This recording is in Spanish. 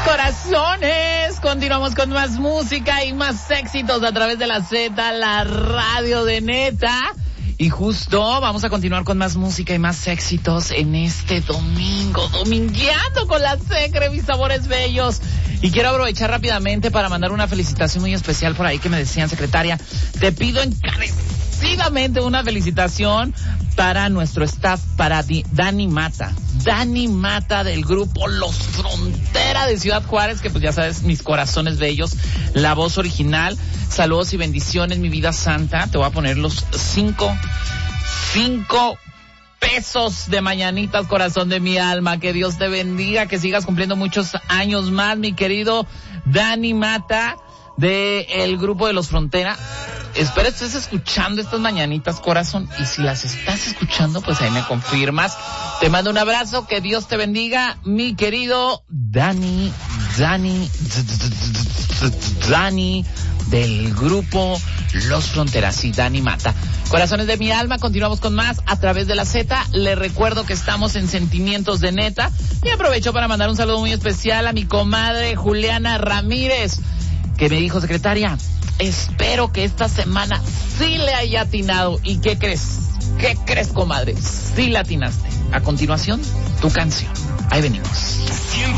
Corazones, continuamos con más música y más éxitos a través de la Z, la radio de Neta. Y justo vamos a continuar con más música y más éxitos en este domingo, domingueando con la Secre, mis sabores bellos. Y quiero aprovechar rápidamente para mandar una felicitación muy especial por ahí que me decían, secretaria, te pido encarecidamente una felicitación para nuestro staff, para Dani Mata. Dani Mata del grupo Los Frontera de Ciudad Juárez, que pues ya sabes, mis corazones bellos, la voz original. Saludos y bendiciones, mi vida santa. Te voy a poner los 5 pesos de mañanitas, corazón de mi alma. Que Dios te bendiga, que sigas cumpliendo muchos años más, mi querido Dani Mata, del grupo de Los Frontera. Espero estés escuchando estas mañanitas, corazón, y si las estás escuchando, pues ahí me confirmas. Te mando un abrazo, que Dios te bendiga, mi querido Dani del grupo Los Fronteras, sí, Dani Mata. Corazones de mi alma, continuamos con más a través de la Z. Les recuerdo que estamos en Sentimientos de Neta y aprovecho para mandar un saludo muy especial a mi comadre Juliana Ramírez, que me dijo, secretaria, espero que esta semana sí le haya atinado. ¿Y qué crees? ¿Qué crees, comadre? Sí le atinaste. A continuación, tu canción. Ahí venimos.